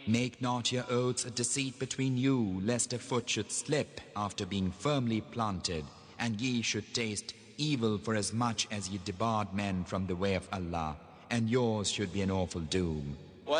Make not your oaths a deceit between you, lest a foot should slip after being firmly planted, and ye should taste evil for as much as ye debarred men from the way of Allah, and yours should be an awful doom.